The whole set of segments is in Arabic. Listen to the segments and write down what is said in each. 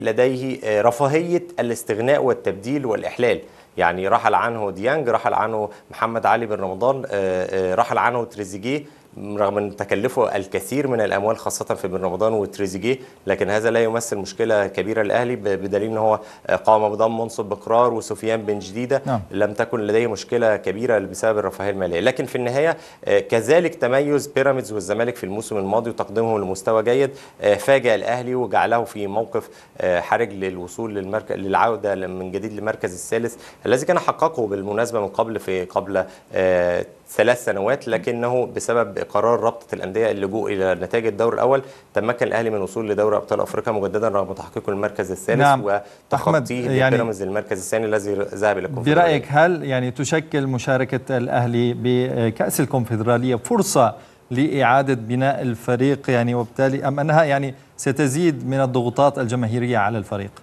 لديه رفاهية الاستغناء والتبديل والإحلال. يعني رحل عنه ديانج، رحل عنه محمد علي بن رمضان، رحل عنه تريزيجيه رغم ان تكلفه الكثير من الاموال خاصه في بن رمضان وتريزيجيه، لكن هذا لا يمثل مشكله كبيره للاهلي بدليل ان هو قام بضم منصب بقرار وسفيان بن جديده. نعم. لم تكن لديه مشكله كبيره بسبب الرفاهيه الماليه، لكن في النهايه كذلك تميز بيراميدز والزمالك في الموسم الماضي وتقديمهم لمستوى جيد فاجأ الاهلي وجعله في موقف حرج للوصول للعوده من جديد للمركز الثالث الذي كان حققه بالمناسبه من قبل 3 سنوات، لكنه بسبب قرار رابطه الانديه اللجوء الى نتائج الدور الاول تمكن الاهلي من الوصول لدوري ابطال افريقيا مجددا رغم تحقيقه المركز الثالث. نعم. وتخطيه لبيراميدز للمركز الثاني الذي ذهب الى الكونفدراليه. برايك هل تشكل مشاركه الاهلي بكاس الكونفدراليه فرصه لاعاده بناء الفريق وبالتالي ام انها ستزيد من الضغوطات الجماهيريه على الفريق؟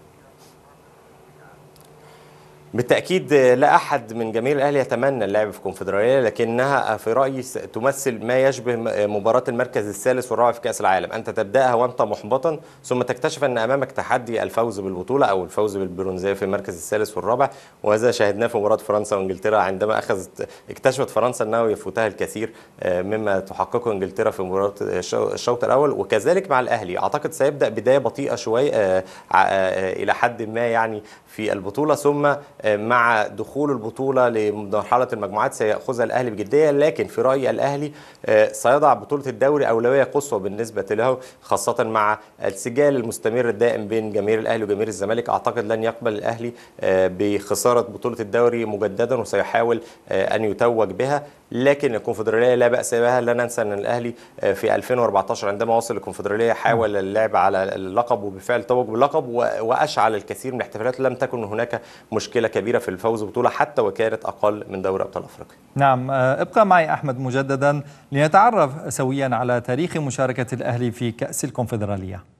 بالتأكيد لا أحد من جماهير الأهلي يتمنى اللعب في كونفدرالية، لكنها في رأيي تمثل ما يشبه مباراة المركز الثالث والرابع في كأس العالم. أنت تبدأها وأنت محبطا ثم تكتشف أن أمامك تحدي الفوز بالبطولة أو الفوز بالبرونزية في المركز الثالث والرابع، وهذا شاهدناه في مباراة فرنسا وإنجلترا عندما اكتشفت فرنسا أنه يفوتها الكثير مما تحققه إنجلترا في مباراة الشوط الأول. وكذلك مع الأهلي أعتقد سيبدأ بداية بطيئة شوية إلى حد ما في البطولة، ثم مع دخول البطولة لمرحلة المجموعات سيأخذها الأهلي بجدية. لكن في رأيي الأهلي سيضع بطولة الدوري أولوية قصوى بالنسبة له، خاصة مع السجال المستمر الدائم بين جماهير الأهلي وجماهير الزمالك. أعتقد لن يقبل الأهلي بخسارة بطولة الدوري مجددا وسيحاول أن يتوج بها، لكن الكونفدرالية لا بأس بها. لا ننسى أن الأهلي في 2014 عندما وصل الكونفدرالية حاول اللعب على اللقب وبالفعل توج باللقب وأشعل الكثير من الاحتفالات. لم تكن هناك مشكلة كبيرة في الفوز ببطولة حتى وكانت أقل من دوري أبطال أفريقيا. نعم، ابقى معي أحمد مجددا لنتعرف سويا على تاريخ مشاركة الأهلي في كأس الكونفدرالية.